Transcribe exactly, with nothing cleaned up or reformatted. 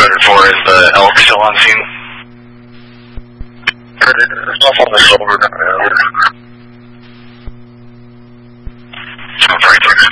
hundred four, is the elk still on scene? It's off on the shoulder. Sounds right.